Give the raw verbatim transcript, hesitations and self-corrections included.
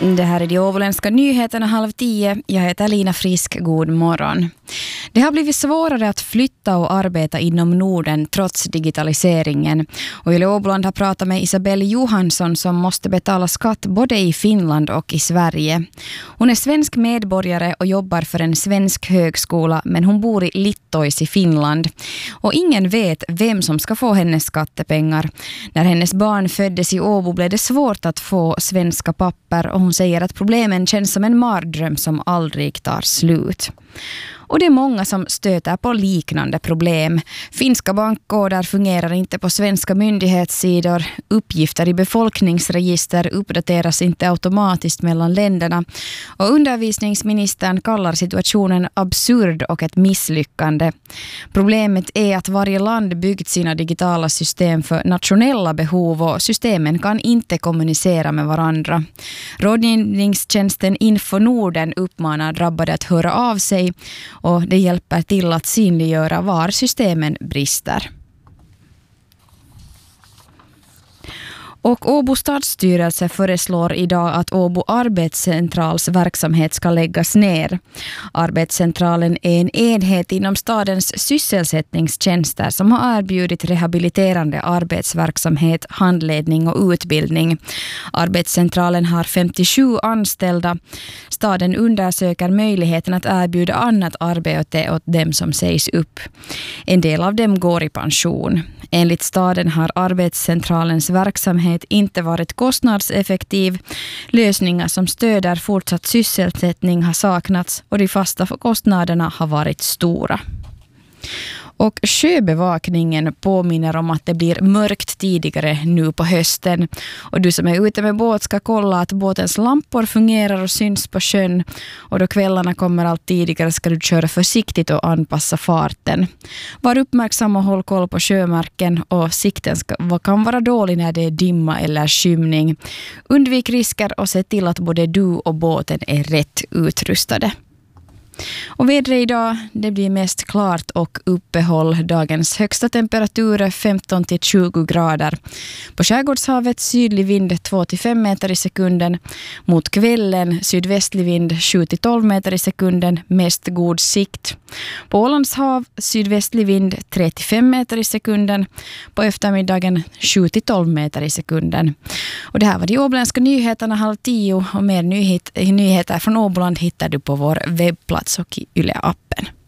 Det här är de åboländska nyheterna halv tio. Jag heter Lina Frisk. God morgon. Det har blivit svårare att flytta och arbeta inom Norden trots digitaliseringen. Och Yle Åboland har pratat med Isabelle Johansson som måste betala skatt både i Finland och i Sverige. Hon är svensk medborgare och jobbar för en svensk högskola, men hon bor i Littois i Finland. Och ingen vet vem som ska få hennes skattepengar. När hennes barn föddes i Åbo blev det svårt att få svenska papper, och hon säger att problemen känns som en mardröm som aldrig tar slut. Och det är många som stöter på liknande problem. Finska bankkoder fungerar inte på svenska myndighetssidor. Uppgifter i befolkningsregister uppdateras inte automatiskt mellan länderna. Och undervisningsministern kallar situationen absurd och ett misslyckande. Problemet är att varje land byggt sina digitala system för nationella behov, och systemen kan inte kommunicera med varandra. Rådgivningstjänsten Info Norden uppmanar drabbade att höra av sig, och det hjälper till att synliggöra var systemen brister. Och Åbo stadsstyrelse föreslår idag att Åbo arbetscentrals verksamhet ska läggas ner. Arbetscentralen är en enhet inom stadens sysselsättningstjänster som har erbjudit rehabiliterande arbetsverksamhet, handledning och utbildning. Arbetscentralen har femtiosju anställda. Staden undersöker möjligheten att erbjuda annat arbete åt dem som sägs upp. En del av dem går i pension. Enligt staden har arbetscentralens verksamhet inte varit kostnadseffektiv. Lösningar som stöder fortsatt sysselsättning har saknats, och de fasta kostnaderna har varit stora. Och sjöbevakningen påminner om att det blir mörkt tidigare nu på hösten. Och du som är ute med båt ska kolla att båtens lampor fungerar och syns på sjön. Och då kvällarna kommer allt tidigare ska du köra försiktigt och anpassa farten. Var uppmärksam och håll koll på sjömärken, och sikten ska, kan vara dålig när det är dimma eller skymning. Undvik risker och se till att både du och båten är rätt utrustade. Och vädret idag, det blir mest klart och uppehåll. Dagens högsta temperatur är femton till tjugo grader. På Skärgårdshavet sydlig vind två till fem meter i sekunden. Mot kvällen sydvästlig vind sju till tolv meter i sekunden, mest god sikt. På Ålands hav sydvästlig vind tre till fem meter i sekunden. På eftermiddagen sju till tolv meter i sekunden. Och det här var de åboländska nyheterna halv tio, och mer nyhet, nyheter från Åboland hittar du på vår webbplats och i Yle-appen.